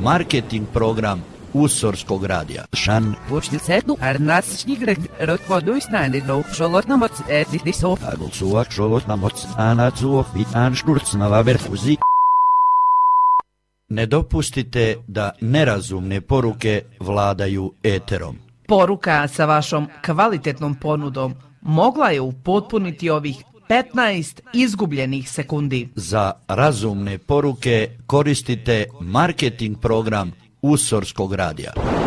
marketing program Usorskog radija. Šan. Počtilsetu arnatsnigret rotvoduisnäänidou šolotnamots etitisov. Agulsuak šolotnamots anatsuov vitan šturcnava verfuzi. Ne dopustite da nerazumne poruke vladaju eterom. Poruka sa vašom kvalitetnom ponudom mogla je upotpuniti ovih 15 izgubljenih sekundi. Za razumne poruke koristite marketing program Usorskog radija.